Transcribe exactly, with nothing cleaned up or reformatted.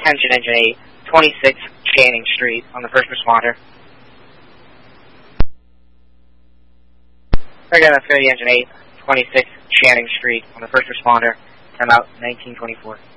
Attention Engine eight, twenty-six Channing Street on the first responder. Again, that's Engine eight, twenty-six Channing Street on the first responder. I'm out nineteen twenty-four.